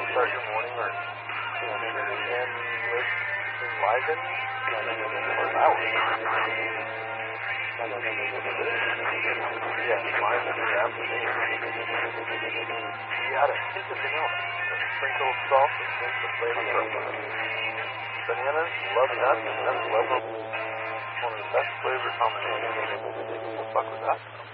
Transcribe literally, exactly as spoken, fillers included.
start your morning or and with enliven or hours. Yeah, mine is the afternoon. You add a hint of vanilla, a sprinkle of salt, and then the flavor profile. Bananas, love nuts, and nuts love them. One of the best flavor combinations. What the fuck was that?